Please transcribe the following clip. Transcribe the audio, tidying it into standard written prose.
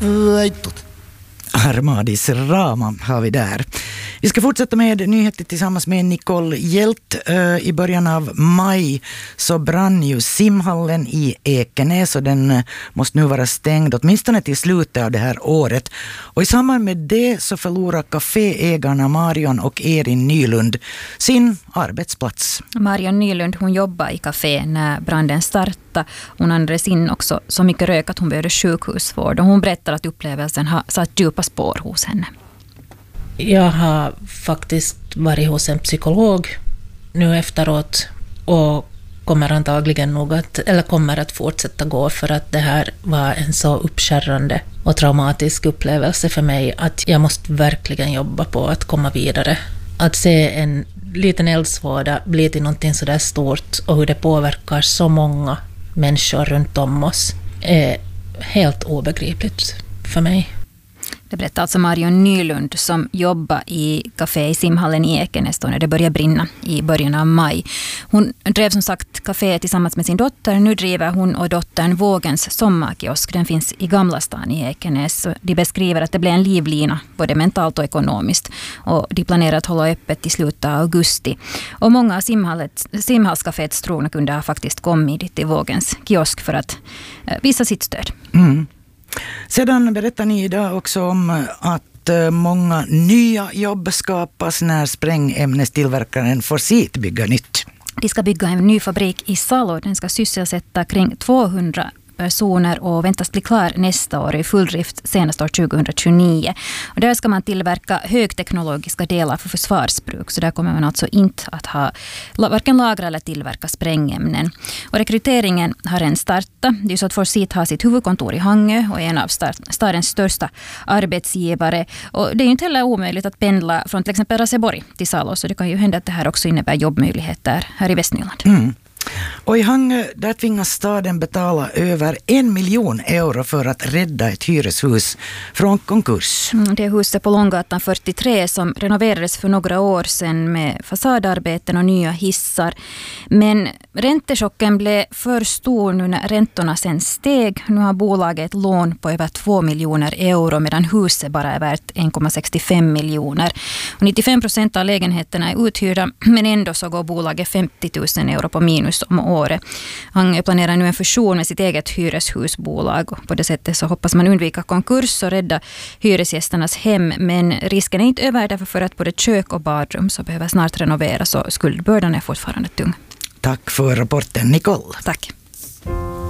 Armadis Rama har vi där. Vi ska fortsätta med nyheter tillsammans med Nicole Hjelt. I början av maj så brann ju simhallen i Ekenäs och den måste nu vara stängd åtminstone till slutet av det här året. Och i samband med det så förlorar kaféägarna Marion och Erin Nylund sin arbetsplats. Marion Nylund, hon jobbar i kafé när branden startade. Hon andades in också så mycket rök att hon behövde sjukhusvård. Och hon berättar att upplevelsen har satt djupa spår hos henne. Jag har faktiskt varit hos en psykolog nu efteråt och kommer antagligen kommer att fortsätta gå, för att det här var en så uppskärrande och traumatisk upplevelse för mig att jag måste verkligen jobba på att komma vidare. Att se en liten eldsvåda bli till någonting så där stort och hur det påverkar så många människor runt om oss är helt obegripligt för mig. Det berättar alltså Marion Nylund som jobbar i kafé i simhallen i Ekenäs när det började brinna i början av maj. Hon drev som sagt kafé tillsammans med sin dotter. Nu driver hon och dottern Vågens sommarkiosk. Den finns i Gamla stan i Ekenäs. De beskriver att det blev en livlina både mentalt och ekonomiskt. Och de planerar att hålla öppet i slutet av augusti. Och många av simhallskaféets trogna kunder har faktiskt kommit dit till Vågens kiosk för att visa sitt stöd. Mm. Sedan berättar ni idag också om att många nya jobb skapas när sprängämnestillverkaren Forsit bygger nytt. De ska bygga en ny fabrik i Salo. Den ska sysselsätta kring 200 personer och väntas bli klar nästa år i full drift senast år 2029. Och där ska man tillverka högteknologiska delar för försvarsbruk, så där kommer man alltså inte att ha varken lagra eller tillverka sprängämnen. Och rekryteringen har redan startat. Det är så att Forsit har sitt huvudkontor i Hangö och är en av stadens största arbetsgivare. Och det är ju inte heller omöjligt att pendla från till exempel Raseborg till Salo, så det kan ju hända att det här också innebär jobbmöjligheter här i Västnyland. Mm. Och i Hangö där tvingas staden betala över 1 miljon euro för att rädda ett hyreshus från konkurs. Det är huset på Långgatan 43 som renoverades för några år sedan med fasadarbeten och nya hissar. Men räntechocken blev för stor nu när räntorna sen steg. Nu har bolaget ett lån på över 2 miljoner euro medan huset bara är värt 1,65 miljoner. Och 95% av lägenheterna är uthyrda, men ändå så går bolaget 50 000 euro på minus om året. Han planerar nu en fusion med sitt eget hyreshusbolag. Och på det sättet så hoppas man undvika konkurs och rädda hyresgästernas hem. Men risken är inte över, därför för att både kök och badrum så behöver snart renoveras och skuldbördan är fortfarande tung. Tack för rapporten, Nicole. Tack.